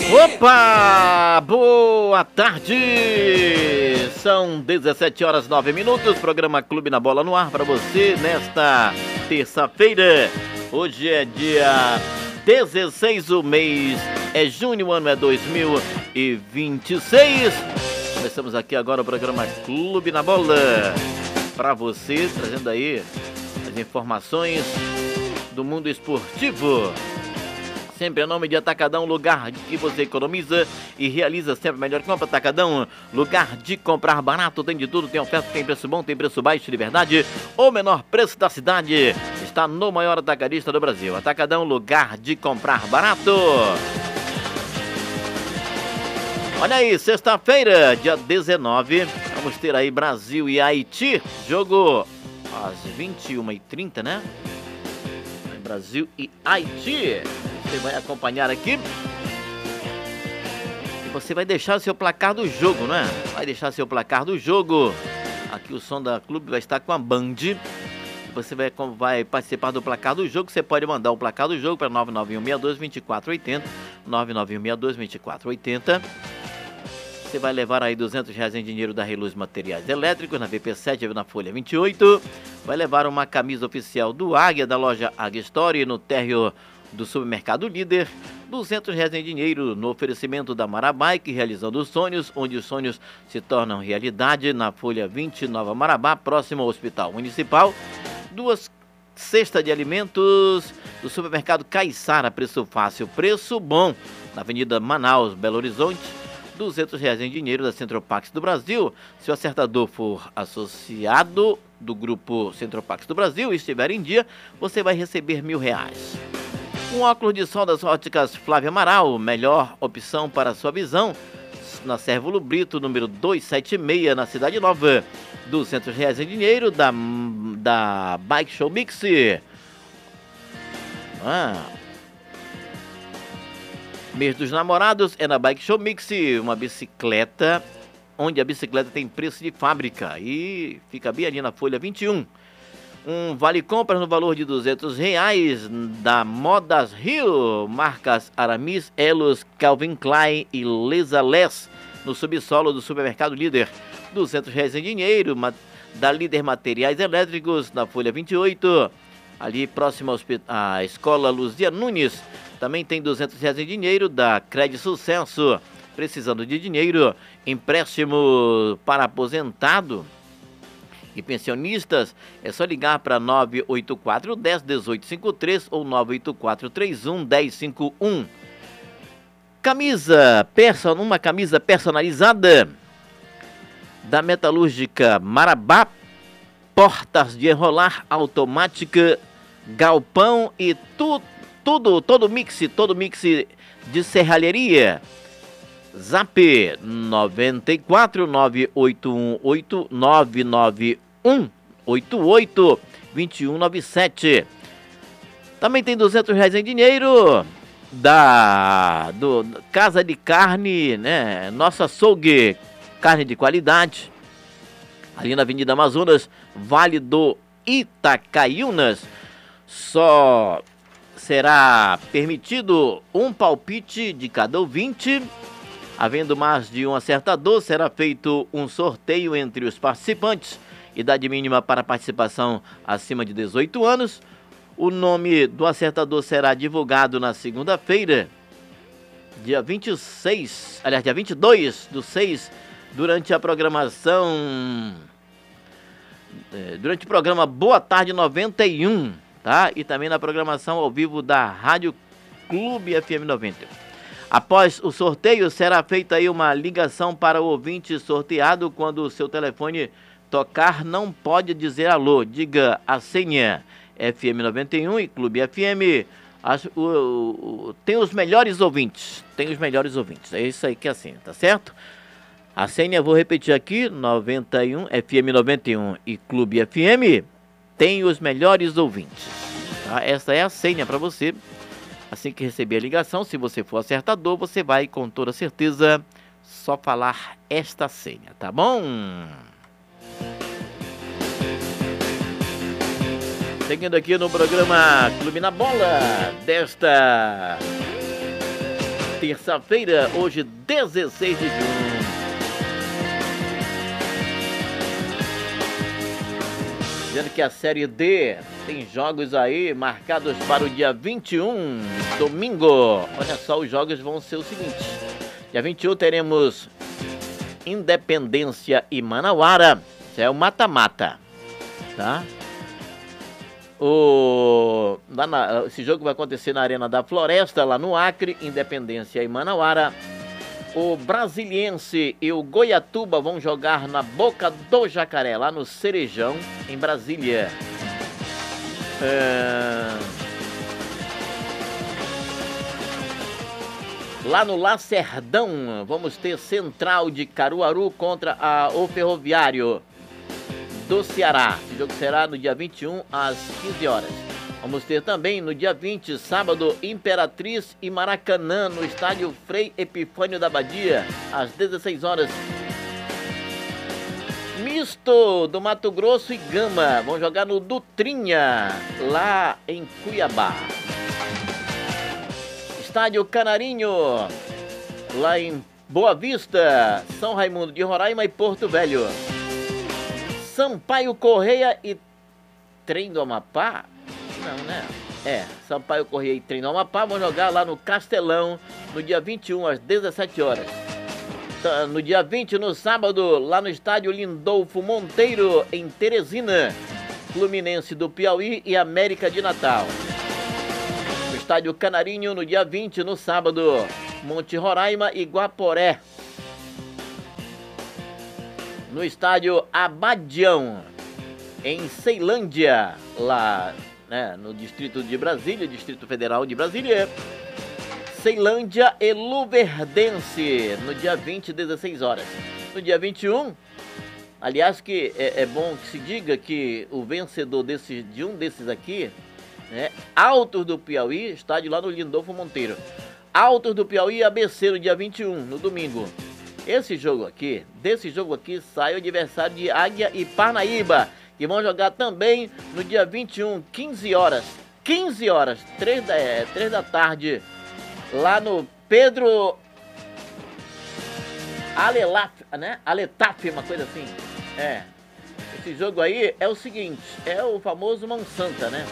Opa! Boa tarde! São 17 horas 9 minutos, programa Clube na Bola no ar para você nesta terça-feira. Hoje é dia 16, o mês é junho, o ano é 2026. Começamos aqui agora o programa Clube na Bola para você, trazendo aí as informações do mundo esportivo. Sempre em nome de Atacadão, lugar que você economiza e realiza sempre melhor compra. Atacadão, lugar de comprar barato, tem de tudo, tem oferta, tem preço bom, tem preço baixo de verdade. O menor preço da cidade está no maior atacadista do Brasil. Atacadão, lugar de comprar barato. Olha aí, sexta-feira, dia 19, vamos ter aí Brasil e Haiti, jogo às 21h30, né? Brasil e Haiti. Você vai acompanhar aqui. E você vai deixar o seu placar do jogo, não é? Vai deixar seu placar do jogo. Aqui o som da Clube vai estar com a Band. Você vai participar do placar do jogo. Você pode mandar o placar do jogo para 99162-2480. 99162-2480. Você vai levar aí R$200 em dinheiro da Reluz Materiais Elétricos, na VP7, na Folha 28. Vai levar uma camisa oficial do Águia, da loja Águia Story, no térreo do Supermercado Líder. R$200 em dinheiro no oferecimento da Marabike, realizando os sonhos, onde os sonhos se tornam realidade, na Folha 20, Nova Marabá, próximo ao Hospital Municipal. 2 cestas de alimentos do Supermercado Caiçara, preço fácil, preço bom, na Avenida Manaus, Belo Horizonte. R$200 em dinheiro da Centropax do Brasil. Se o acertador for associado do grupo Centropax do Brasil e estiver em dia, você vai receber R$1.000. Um óculos de sol das óticas Flávia Amaral, melhor opção para a sua visão, na Sérvulo Brito, número 276, na Cidade Nova. R$200 em dinheiro da Bike Show Mix. Mês dos namorados é na Bike Show Mix, uma bicicleta, onde a bicicleta tem preço de fábrica e fica bem ali na Folha 21. Um vale compras no valor de R$200 da Modas Rio, marcas Aramis, Elos, Calvin Klein e Les, no subsolo do Supermercado Líder. R$200 em dinheiro da Líder Materiais Elétricos, na Folha 28, ali próximo à Escola Luzia Nunes. Também tem R$200 em dinheiro da Crédito Sucesso. Precisando de dinheiro, empréstimo para aposentado e pensionistas, é só ligar para 984-10-1853 ou 984-31-1051. Uma camisa personalizada da Metalúrgica Marabá, portas de enrolar automática, galpão e todo mix de serralheria. Zap 94188 Também tem R$200 em dinheiro do Casa de Carne, né? Nossa Açougue, carne de qualidade, ali na Avenida Amazonas, Vale do Itacaiunas. Só será permitido um palpite de cada ouvinte. Havendo mais de um acertador, será feito um sorteio entre os participantes. Idade mínima para participação acima de 18 anos. O nome do acertador será divulgado na segunda-feira, dia 22/6, durante a programação, durante o programa Boa Tarde 91, tá? E também na programação ao vivo da Rádio Clube FM 91. Após o sorteio, será feita aí uma ligação para o ouvinte sorteado. Quando o seu telefone tocar, não pode dizer alô, diga a senha FM 91 e Clube FM. Tem os melhores ouvintes, é isso aí que é a senha, tá certo? A senha, vou repetir aqui, 91, FM 91 e Clube FM, tem os melhores ouvintes, tá? Essa é a senha para você. Assim que receber a ligação, se você for acertador, você vai com toda certeza só falar esta senha, tá bom? Seguindo aqui no programa Clube na Bola desta terça-feira, hoje 16 de junho. Dizendo que a Série D tem jogos aí marcados para o dia 21, domingo. Olha só, os jogos vão ser o seguinte. Dia 21 teremos Independência e Manauara. Isso é o mata-mata, tá? Esse jogo vai acontecer na Arena da Floresta, lá no Acre, Independência e Manauara. O Brasiliense e o Goiatuba vão jogar na Boca do Jacaré, lá no Cerejão, em Brasília. Lá no Lacerdão, vamos ter Central de Caruaru contra o Ferroviário do Ceará. Esse jogo será no dia 21, às 15 horas. Vamos ter também no dia 20, sábado, Imperatriz e Maracanã, no estádio Frei Epifânio da Badia, às 16 horas. Misto do Mato Grosso e Gama vão jogar no Dutrinha, lá em Cuiabá. Estádio Canarinho, lá em Boa Vista, São Raimundo de Roraima e Porto Velho. Sampaio Correia e Trem do Amapá? Não, né? Sampaio Correia e Trem do Amapá vão jogar lá no Castelão, no dia 21, às 17 horas. No dia 20, no sábado, lá no estádio Lindolfo Monteiro, em Teresina, Fluminense do Piauí e América de Natal. No estádio Canarinho, no dia 20, no sábado, Monte Roraima e Guaporé. No estádio Abadião, em Ceilândia, lá, né, no distrito de Brasília, Distrito Federal de Brasília. Ceilândia e Luverdense, no dia 20, 16 horas. No dia 21, aliás, que é bom que se diga que o vencedor de um desses aqui, né, Altos do Piauí, estádio lá no Lindolfo Monteiro. Altos do Piauí, ABC, no dia 21, no domingo. Desse jogo aqui sai o adversário de Águia e Parnaíba, que vão jogar também no dia 21, 15 horas, 3 da tarde, lá no Pedro Aletaf, uma coisa assim. Esse jogo aí é o seguinte, é o famoso Mão Santa, né?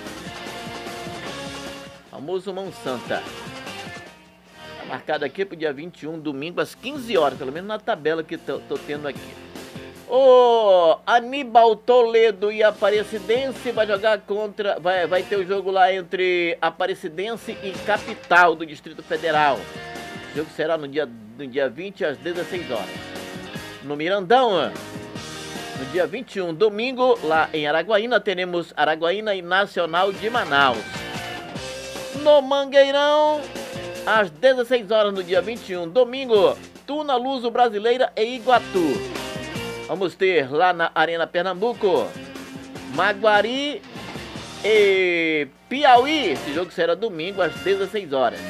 Famoso Mão Santa. Marcado aqui pro dia 21, domingo, às 15 horas, pelo menos na tabela que tô tendo aqui. O Aníbal Toledo e Aparecidense vai jogar contra... Vai ter o jogo lá entre Aparecidense e Capital do Distrito Federal. O jogo será no dia 20, às 16 horas. No Mirandão, no dia 21, domingo, lá em Araguaína, teremos Araguaína e Nacional de Manaus. No Mangueirão, às 16 horas no dia 21, domingo, Tuna Luso Brasileira e Iguatu. Vamos ter lá na Arena Pernambuco, Maguari e Piauí. Esse jogo será domingo às 16 horas.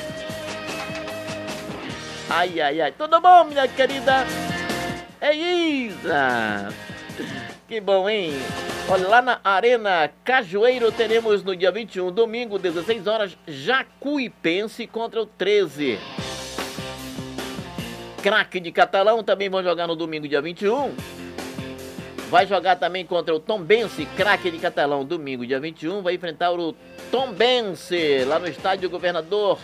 Ai, ai, ai. Tudo bom, minha querida? É isso. Que bom, hein? Olha, lá na Arena Cajueiro teremos no dia 21, domingo, 16 horas, Jacuipense contra o 13. Craque de Catalão também vão jogar no domingo, dia 21. Vai jogar também contra o Tombense, Craque de Catalão, domingo, dia 21. Vai enfrentar o Tombense, lá no estádio Governador.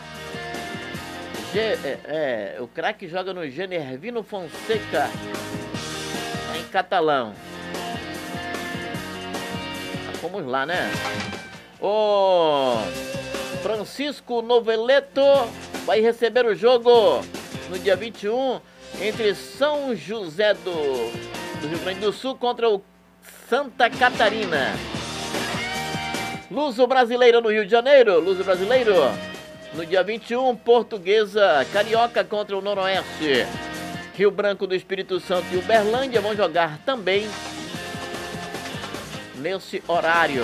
O Craque joga no Genervino Fonseca, em Catalão. Vamos lá, né? O Francisco Noveleto vai receber o jogo no dia 21 entre São José do Rio Grande do Sul contra o Santa Catarina. Luso Brasileiro no Rio de Janeiro. Luso Brasileiro no dia 21, Portuguesa Carioca contra o Noroeste. Rio Branco do Espírito Santo e Uberlândia vão jogar também nesse horário.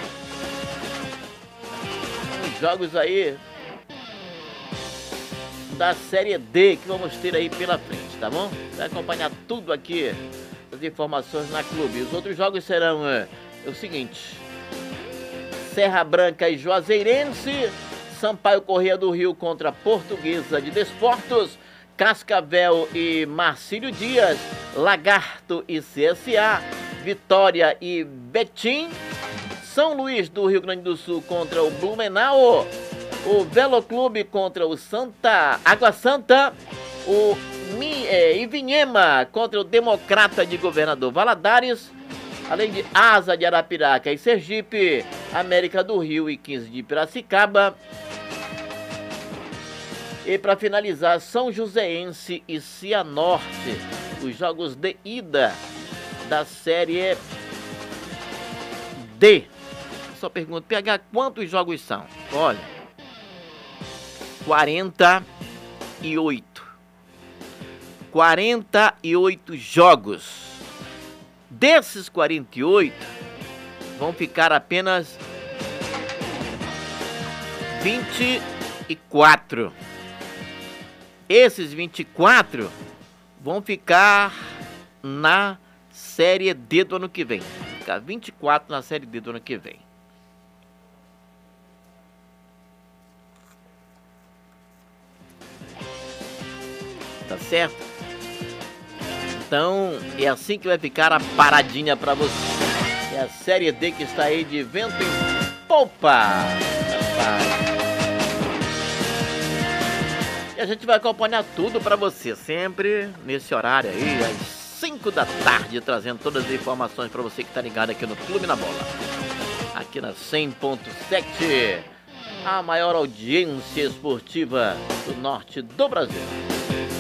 Os jogos aí da Série D que vamos ter aí pela frente, tá bom? Vai acompanhar tudo aqui, as informações na Clube. Os outros jogos serão o seguinte: Serra Branca e Juazeirense, Sampaio Corrêa do Rio contra Portuguesa de Desportos, Cascavel e Marcílio Dias, Lagarto e CSA, Vitória e Betim, São Luís do Rio Grande do Sul contra o Blumenau, o Veloclube contra o Água Santa, o Ivinhema contra o Democrata de Governador Valadares, além de Asa de Arapiraca e Sergipe, América do Rio e 15 de Piracicaba. E para finalizar, São Joséense e Cianorte, os jogos de ida da Série D. Só pergunto, PH, quantos jogos são? Olha, 48. 48 jogos. Desses 48, vão ficar apenas 24. Esses 24 vão ficar na Série D do ano que vem. Ficar 24 na Série D do ano que vem. Tá certo? Então, é assim que vai ficar a paradinha pra você. É a Série D que está aí de vento em popa. E a gente vai acompanhar tudo pra você, sempre nesse horário aí, às 5 da tarde, trazendo todas as informações pra você que tá ligado aqui no Clube na Bola. Aqui na 100.7, a maior audiência esportiva do norte do Brasil.